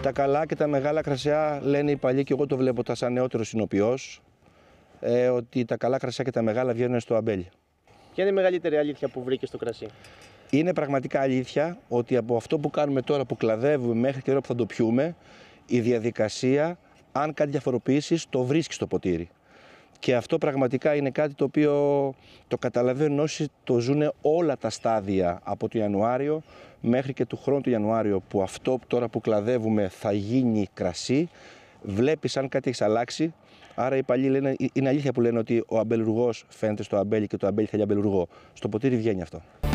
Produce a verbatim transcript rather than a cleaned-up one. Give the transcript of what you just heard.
Τα καλά και τα μεγάλα κρασιά, λένε οι παλιοί, και εγώ το βλέπω σαν νεότερος συνοποιός, ε, ότι τα καλά κρασιά και τα μεγάλα βγαίνουν στο αμπέλι. Ποια είναι η μεγαλύτερη αλήθεια που βρήκε στο κρασί? Είναι πραγματικά αλήθεια ότι από αυτό που κάνουμε τώρα, που κλαδεύουμε μέχρι την ώρα που θα το πιούμε, η διαδικασία, αν κάτι διαφοροποιήσεις, το βρίσκεις στο ποτήρι. Και αυτό πραγματικά είναι κάτι το οποίο το καταλαβαίνουν όσοι το ζουν όλα τα στάδια από τον Ιανουάριο μέχρι και του χρόνου του Ιανουάριο, που αυτό τώρα που κλαδεύουμε θα γίνει κρασί. Βλέπεις αν κάτι έχει αλλάξει. Άρα οι παλιοί λένε, είναι αλήθεια που λένε ότι ο αμπελουργός φαίνεται στο αμπέλι και το αμπέλι θέλει αμπελουργό. Στο ποτήρι βγαίνει αυτό.